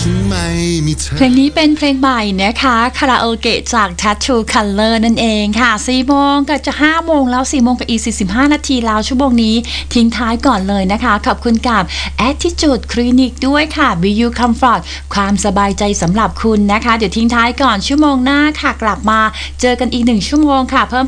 เพลงนี้เป็นเพลงใหม่นะคะคาราโอเกะจาก Tattoo Color นั่นเองค่ะ4 โมงก็จะ5 โมงแล้ว4 โมงกับอีก45 นาทีแล้วชั่วโมงนี้ทิ้งท้ายก่อนเลยนะคะขอบคุณกับ Attitude Clinic ด้วยค่ะ Be You Comfort ความสบายใจสำหรับคุณนะคะเดี๋ยวทิ้งท้ายก่อนชั่วโมงหน้าค่ะกลับมาเจอกันอีก1 ชั่วโมงค่ะเพิ่ม